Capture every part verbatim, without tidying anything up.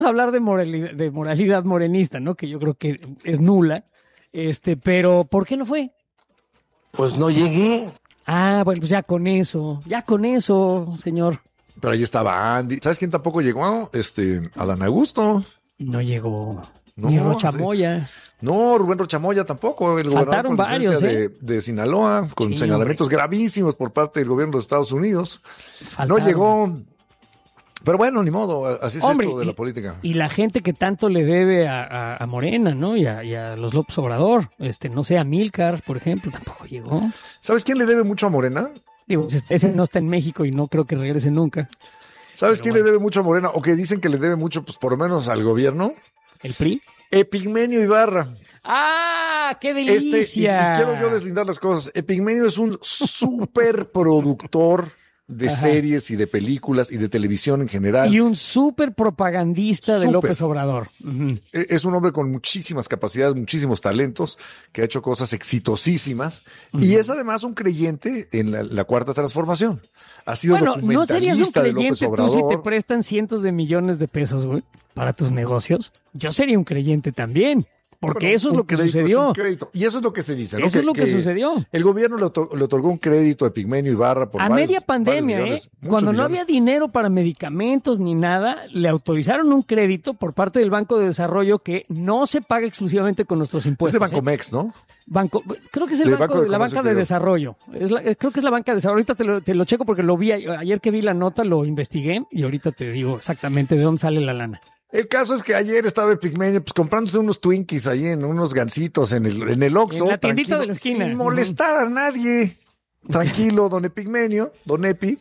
a hablar de moralidad, de moralidad morenista, ¿no? Que yo creo que es nula. Este, pero ¿por qué no fue? Pues no llegué. Ah, bueno, pues ya con eso, ya con eso, señor. Pero ahí estaba Andy. ¿Sabes quién tampoco llegó? Este, Adán Augusto. No llegó. No, Ni Rocha Moya. No, Rubén Rocha Moya tampoco. El Faltaron gobernador con varios, licencia ¿eh? de, de Sinaloa, con Sí, señalamientos hombre. gravísimos por parte del gobierno de Estados Unidos. Faltaron. No llegó. Pero bueno, ni modo, así es Hombre, esto de y, la política. Y la gente que tanto le debe a, a, a Morena, ¿no? Y a, y a los López Obrador. Este, no sé, a Milcar, por ejemplo, tampoco llegó. ¿Sabes quién le debe mucho a Morena? Digo, ese no está en México y no creo que regrese nunca. ¿Sabes Pero quién bueno. le debe mucho a Morena? O que dicen que le debe mucho, pues por lo menos al gobierno. ¿El P R I? Epigmenio Ibarra. ¡Ah, qué Este, y, y delicia! quiero yo deslindar las cosas. Epigmenio es un súper productor de Ajá. series y de películas y de televisión en general. Y un súper propagandista de Súper. López Obrador. Ujú. E- Es un hombre con muchísimas capacidades, muchísimos talentos, que ha hecho cosas exitosísimas. Y es además un creyente en la, la Cuarta Transformación. Ha sido Bueno, ¿no serías un documentalista de López creyente tú si te Obrador. prestan cientos de millones de pesos, güey, para tus negocios? Yo sería un creyente también, porque Bueno, eso es un lo que crédito es sucedió. un crédito. Y eso es lo que se dice, ¿no? Eso es lo que sucedió. El gobierno le, otor- le otorgó un crédito a Epigmenio Ibarra por A varios- media pandemia, varios millones, ¿eh? muchos Cuando no millones. había dinero para medicamentos ni nada, le autorizaron un crédito por parte del Banco de Desarrollo que no se paga exclusivamente con nuestros Es de impuestos. ¿eh? Bancomex, ¿no? Banco, creo que es el Del banco, Banco de la Comercio banca de Exterior. desarrollo. Es la- eh, creo que es la banca de desarrollo. Ahorita te lo, te lo checo porque lo vi a- ayer que vi la nota, lo investigué y ahorita te digo exactamente de dónde sale la lana. El caso es que ayer estaba Epigmenio pues comprándose unos Twinkies ahí en unos gancitos en el, en el Oxxo. En la tiendita tranquilo, de la esquina. Sin molestar a nadie. Tranquilo, don Epigmenio, don Epi.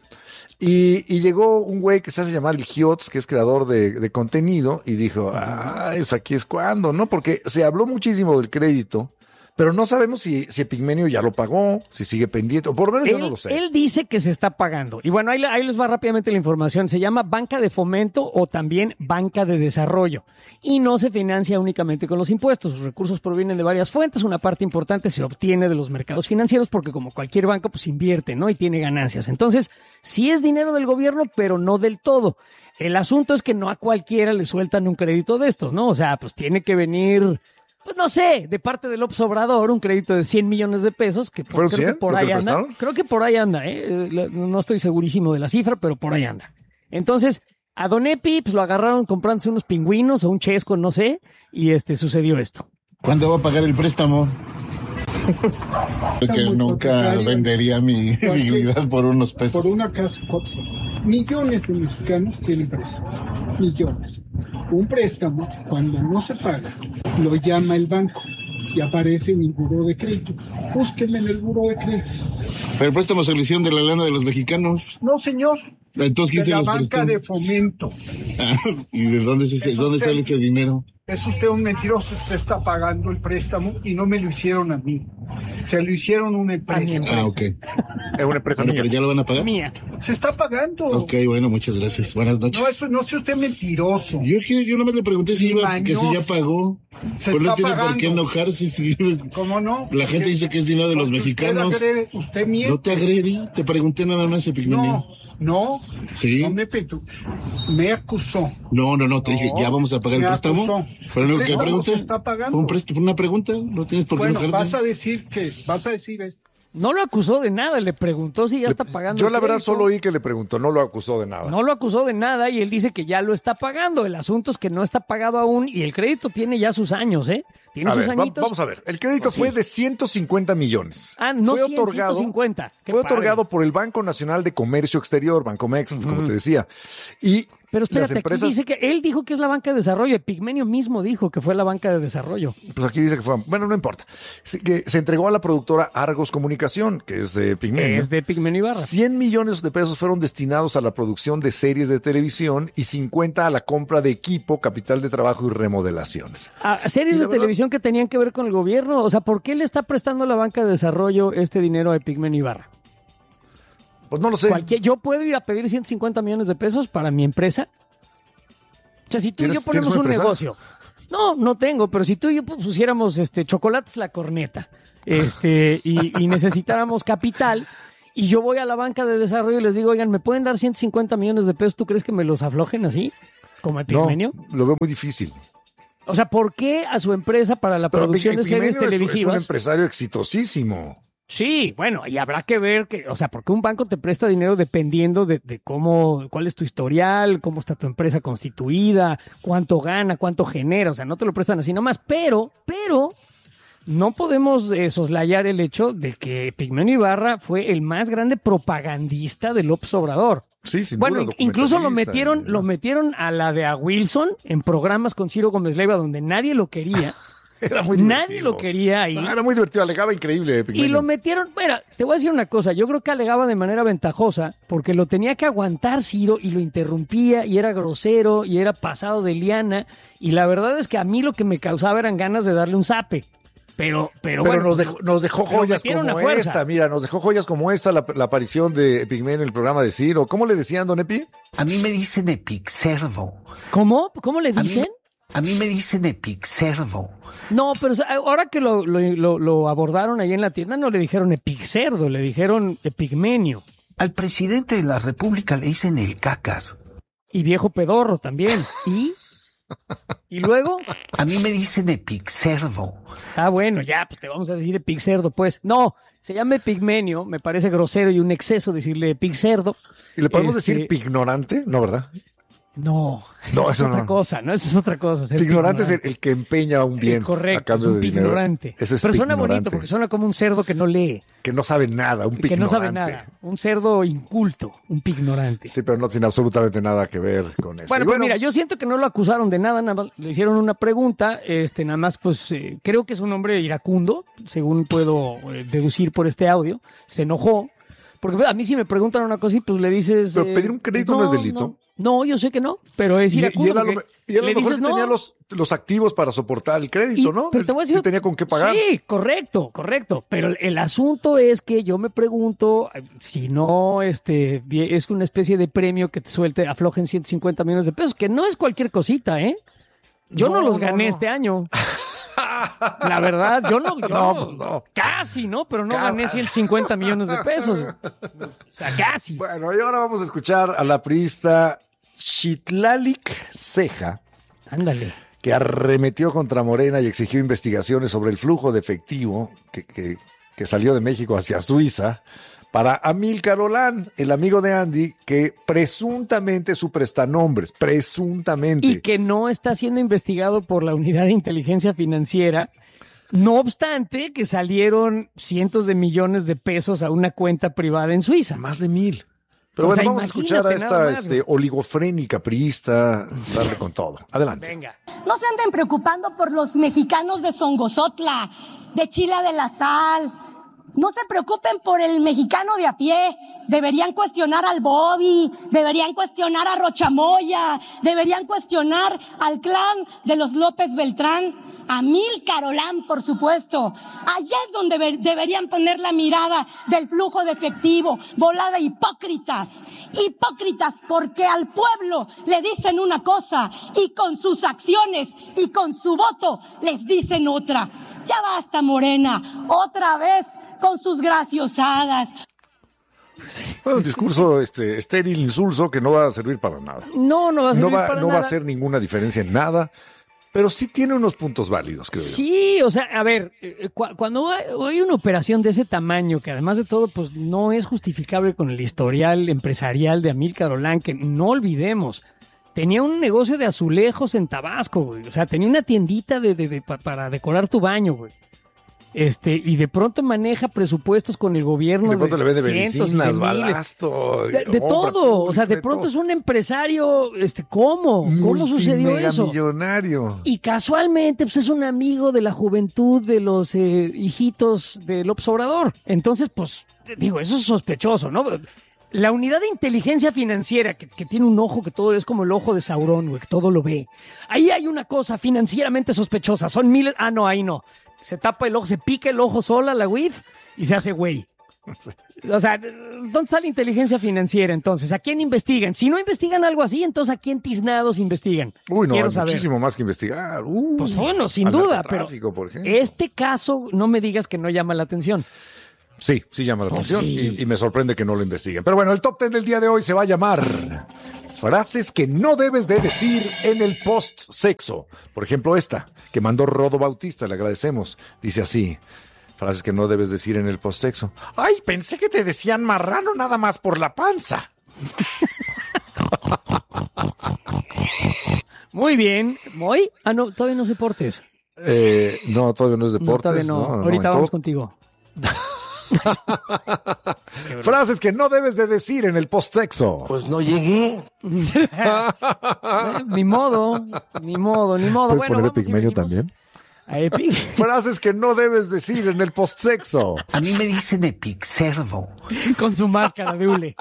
Y, y llegó un güey que se hace llamar el Giots, que es creador de, de contenido, y dijo, ay, pues aquí es cuando, ¿no? Porque se habló muchísimo del crédito, pero no sabemos si, si Epigmenio ya lo pagó, si sigue pendiente, o por lo menos yo no Él, lo sé. él dice que se está pagando. Y bueno, ahí, le- ahí les va rápidamente la información. Se llama banca de fomento o también banca de desarrollo. Y no se financia únicamente con los impuestos. Sus recursos provienen de varias fuentes. Una parte importante se obtiene de los mercados financieros porque como cualquier banco, pues invierte, ¿no? Y tiene ganancias. Entonces, sí es dinero del gobierno, pero no del todo. El asunto es que no a cualquiera le sueltan un crédito de estos, ¿no? O sea, pues tiene que venir... Pues no sé, de parte de López Obrador, un crédito de cien millones de pesos, que por, ¿Fueron creo que cien por lo que ahí le anda. prestaron? Creo que por ahí anda, ¿eh? Eh, la- No estoy segurísimo de la cifra, pero por ahí anda. Entonces, a Don Epi, pues lo agarraron comprándose unos pingüinos o un chesco, no sé, y este sucedió esto. ¿Cuándo va a pagar el préstamo? Porque muy nunca propietario. vendería mi Cualquier- dignidad por unos pesos. Por una casa, cu- millones de mexicanos tienen préstamos, millones. Un préstamo, cuando no se paga, lo llama el banco y aparece en el buró de crédito. Búsquenme en el buró de crédito. Pero el préstamo se lo hicieron de la lana de los mexicanos. No, señor, Entonces, ¿quién de se la los banca prestó? de fomento. ¿Y de dónde, se, Es dónde usted. sale ese dinero? Es usted un mentiroso, usted está pagando el préstamo y no me lo hicieron a mí. Se lo hicieron a una empresa. Ah, ok. Es una empresa Bueno, mía. pero ya lo van a pagar. Mía. Se está pagando. Ok, bueno, muchas gracias. Buenas noches. No, eso no sea usted mentiroso. Yo, yo, yo nomás le pregunté si Ni iba, que si ya mañoso. pagó. Se Pues no está tiene por qué pagando. enojarse. Si... ¿Cómo no? La gente dice que es dinero de los Porque mexicanos. Usted, agrede, usted miente. No te agredí, te pregunté nada más, Epigmenio. No, no. Sí. No me, petu- me acusó. No, no, no, te dije, ¿ya vamos a pagar el me préstamo? acusó. ¿Fue lo El que préstamo pregunté? se está pagando. ¿Fue un préstamo, fue una pregunta? No tienes por qué Bueno, enojarte. vas a decir que, vas a decir esto. No lo acusó de nada, le preguntó si ya está pagando. Yo el la verdad crédito. solo oí que le preguntó, no lo acusó de nada. No lo acusó de nada y él dice que ya lo está pagando. El asunto es que no está pagado aún y el crédito tiene ya sus años, ¿eh? Tiene A sus ver, va- añitos. vamos a ver. El crédito Pues sí. fue de ciento cincuenta millones. Ah, no fue cien, otorgado, ciento cincuenta. Qué Fue padre. otorgado por el Banco Nacional de Comercio Exterior, Bancomex, como te decía. Y Pero espérate, las empresas, aquí dice que él dijo que es la banca de desarrollo. Epigmenio mismo dijo que fue la banca de desarrollo. pues aquí dice que fue, bueno, no importa. Sí, que se entregó a la productora Argos Comunicación, que es de Pigmenio. Es de Epigmenio Ibarra. cien millones de pesos fueron destinados a la producción de series de televisión y cincuenta a la compra de equipo, capital de trabajo y remodelaciones. A series Y la de verdad- televisión que tenían que ver con el gobierno. O sea, ¿por qué le está prestando la banca de desarrollo este dinero a Epigmenio Ibarra? Pues no lo sé. Cualquier, yo puedo ir a pedir ciento cincuenta millones de pesos para mi empresa. O sea, si tú y yo ¿Tienes- ponemos tienes un una empresa? negocio. No, no tengo, pero si tú y yo pusiéramos este chocolates la corneta, este, y, y necesitáramos capital, y yo voy a la banca de desarrollo y les digo, oigan, ¿me pueden dar ciento cincuenta millones de pesos? ¿Tú crees que me los aflojen así? ¿Como Epigmenio? No, lo veo muy difícil. O sea, ¿por qué a su empresa para la Pero producción de series Epigmenio es- televisivas? Es un empresario exitosísimo. Sí, bueno, y habrá que ver que, o sea, porque un banco te presta dinero dependiendo de, de cómo, cuál es tu historial, cómo está tu empresa constituida, cuánto gana, cuánto genera, o sea, no te lo prestan así nomás, pero, pero, no podemos eh, soslayar el hecho de que Epigmenio Ibarra fue el más grande propagandista de López Obrador. Sí, sin Bueno, duda, incluso lo documentalista metieron, y lo demás. metieron a la de a Wilson en programas con Ciro Gómez Leiva donde nadie lo quería. Era muy Nadie divertido. lo quería ahí. No, era muy divertido, alegaba increíble. Y Epigmenio. lo metieron, mira, te voy a decir una cosa, yo creo que alegaba de manera ventajosa porque lo tenía que aguantar Ciro y lo interrumpía y era grosero y era pasado de liana y la verdad es que a mí lo que me causaba eran ganas de darle un zape. Pero, pero, Pero bueno, nos dejó, nos dejó pero joyas metieron como a fuerza. esta, mira, nos dejó joyas como esta, la, la aparición de Epigmenio en el programa de Ciro. ¿Cómo le decían, don Epi? A mí me dicen epixerdo. ¿Cómo? ¿Cómo le A mí- dicen? A mí me dicen epixerdo. No, pero o sea, ahora que lo, lo, lo- lo abordaron ahí en la tienda no le dijeron epixerdo, le dijeron epigmenio. Al presidente de la República le dicen el cacas. Y viejo pedorro también. ¿Y? ¿Y luego? A mí me dicen epixerdo. Ah, bueno, ya, pues te vamos a decir epixerdo, pues. No, se llama epigmenio, me parece grosero y un exceso decirle epixerdo. ¿Y le podemos Este, decir pignorante? No, ¿verdad? No, No, eso es eso otra no. cosa, ¿no? Eso es otra cosa. ser Pignorante es el, el que empeña un bien Eh, correcto, a cambio es un de dinero. pignorante. Ese es Pero suena pignorante, bonito porque suena como un cerdo que no lee, que no sabe nada, un que no sabe pignorante. nada. Un cerdo inculto, un pignorante. Sí, pero no tiene absolutamente nada que ver con eso. Bueno, Y pues mira, yo siento que no lo acusaron de nada, nada más le hicieron una pregunta, este, nada más, pues eh, creo que es un hombre iracundo, según puedo eh, deducir por este audio, se enojó, porque pues, a mí si me preguntan una cosa y pues le dices... Pero eh, pedir un crédito no es delito. No, no, yo sé que no, pero es Y, y iracundo. él a lo, porque y él a lo le mejor dices sí no. tenía los, los activos para soportar el crédito, Y- ¿no? pero te voy a Él decir- sí tenía con qué pagar. Sí, correcto, correcto. Pero el, el asunto es que yo me pregunto eh, si no este, vie- es una especie de premio que te suelte, aflojen ciento cincuenta millones de pesos, que no es cualquier cosita, ¿eh? Yo no, No, los no, gané no. este año. La verdad, yo no. Yo No, pues no. Casi, ¿no? Pero no Ca- gané ciento cincuenta millones de pesos. O sea, casi. Bueno, y ahora vamos a escuchar a la priista Xitlalic Ceja, Ándale. que arremetió contra Morena y exigió investigaciones sobre el flujo de efectivo que, que- que salió de México hacia Suiza para Amílcar Olán, el amigo de Andy, que presuntamente es su prestanombres, presuntamente. Y que no está siendo investigado por la Unidad de Inteligencia Financiera. No obstante, que salieron cientos de millones de pesos a una cuenta privada en Suiza. Más de mil. Pero O bueno, sea, vamos a escuchar a imagínate nada esta más, este, oligofrénica priista darle con todo. Adelante. Venga. No se anden preocupando por los mexicanos de Songozotla, de Chila de la Sal. No se preocupen por el mexicano de a pie. Deberían cuestionar al Bobby, deberían cuestionar a Rochamoya, deberían cuestionar al clan de los López Beltrán, a Amílcar Olán, por supuesto. Allá es donde ver- deberían poner la mirada del flujo de efectivo. Volada hipócritas, hipócritas, porque al pueblo le dicen una cosa y con sus acciones y con su voto les dicen otra. Ya basta, Morena, otra vez con sus graciosadas. Fue un discurso este, estéril, insulso, que no va a servir para nada. No, no va a servir No va, para no va nada. a hacer ninguna diferencia en nada, pero sí tiene unos puntos válidos, creo yo. Sí, o sea, a ver, eh, cu- cuando hay, hay una operación de ese tamaño, que además de todo, pues no es justificable con el historial empresarial de Amílcar Olán, que no olvidemos, tenía un negocio de azulejos en Tabasco, güey. O sea, tenía una tiendita de, de- de- pa- para decorar tu baño, güey. Este, y de pronto maneja presupuestos con el gobierno De pronto le vende cientos y de medicinas, miles. balasto. De, de obra todo, o sea, de pública, pronto todo. es un empresario, este, ¿cómo? ¿Cómo sucedió eso? Multimillonario. Y casualmente, pues es un amigo de la juventud de los eh, hijitos de López Obrador. Entonces, pues, digo, eso es sospechoso, ¿no? La unidad de inteligencia financiera, que, que tiene un ojo que todo es como el ojo de Saurón, güey, que todo lo ve. Ahí hay una cosa financieramente sospechosa. Son miles. Ah, no, ahí no. Se tapa el ojo, se pica el ojo sola la U I F y se hace güey. O sea, ¿dónde está la inteligencia financiera entonces? ¿A quién investigan? Si no investigan algo así, entonces ¿a quién tiznados investigan? Uy, no, Quiero hay saber. muchísimo más que investigar. Uh, Pues bueno, sin al duda, pero narcotráfico, por ejemplo. este caso no me digas que no llama la atención. Sí, sí llama la Pues atención sí. y, y me sorprende que no lo investiguen. Pero bueno, el top ten del día de hoy se va a llamar Frases que no debes de decir en el post-sexo. Por ejemplo, esta, que mandó Rodo Bautista, le agradecemos. Dice así, frases que no debes decir en el post-sexo. Ay, pensé que te decían marrano nada más por la panza. Muy bien. ¿Muy? Ah, no, todavía no se portes. Eh, no, todavía no es No, deportes. todavía no. no, no, Ahorita no, vamos todo... contigo. Frases que no debes de decir en el post-sexo. Pues no llegué. Eh, ni modo, ni modo, ni modo. ¿Puedes Bueno, poner vamos y Epigmenio venimos también? A Epic. Frases que no debes decir en el post-sexo. A mí me dicen epixerdo. Con su máscara de hule.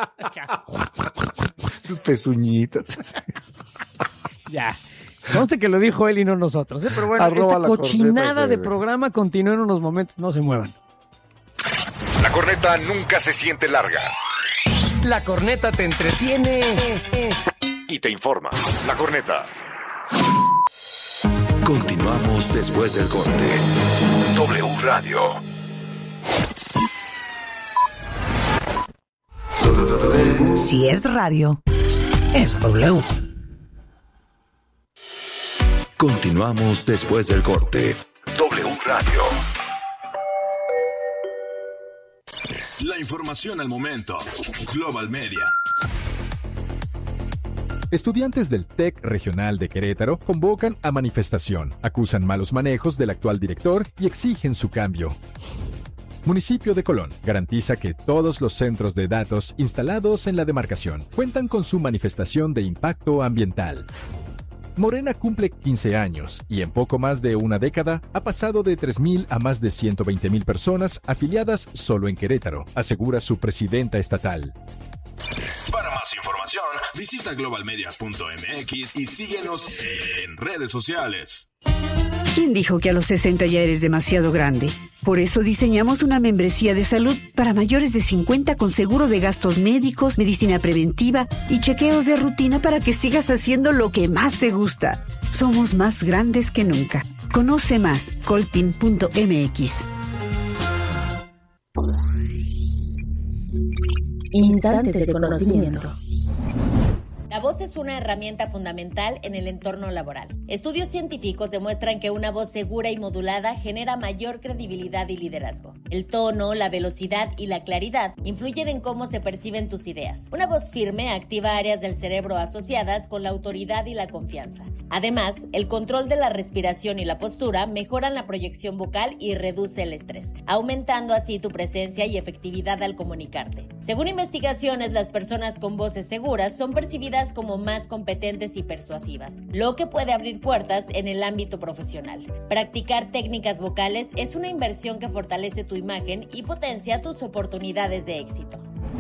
Sus pezuñitas. Ya. Conste que lo dijo él y no nosotros, ¿eh? Pero bueno, Arroba esta la cochinada corneta, de Fede. programa continúa en unos momentos, no se muevan. La corneta nunca se siente larga La corneta te entretiene y te informa. La corneta. Continuamos después del corte. W Radio. Si es radio, es W. Continuamos después del corte. W Radio. La información al momento. Global Media. Estudiantes del TEC Regional de Querétaro convocan a manifestación, acusan malos manejos del actual director y exigen su cambio. Municipio de Colón garantiza que todos los centros de datos instalados en la demarcación cuentan con su manifestación de impacto ambiental. Morena cumple quince años y en poco más de una década ha pasado de tres mil a más de ciento veinte mil personas afiliadas solo en Querétaro, asegura su presidenta estatal. Para más información, visita global media punto m x y síguenos en redes sociales. ¿Quién dijo que a los sesenta ya eres demasiado grande? Por eso diseñamos una membresía de salud para mayores de cincuenta con seguro de gastos médicos, medicina preventiva y chequeos de rutina para que sigas haciendo lo que más te gusta. Somos más grandes que nunca. Conoce más, coltin punto m x. Instantes de conocimiento. La voz es una herramienta fundamental en el entorno laboral. Estudios científicos demuestran que una voz segura y modulada genera mayor credibilidad y liderazgo. El tono, la velocidad y la claridad influyen en cómo se perciben tus ideas. Una voz firme activa áreas del cerebro asociadas con la autoridad y la confianza. Además, el control de la respiración y la postura mejoran la proyección vocal y reduce el estrés, aumentando así tu presencia y efectividad al comunicarte. Según investigaciones, las personas con voces seguras son percibidas como más competentes y persuasivas, lo que puede abrir puertas en el ámbito profesional. Practicar técnicas vocales es una inversión que fortalece tu imagen y potencia tus oportunidades de éxito.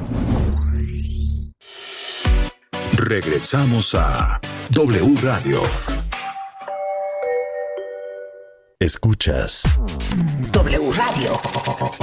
Regresamos a W Radio. Escuchas W Radio.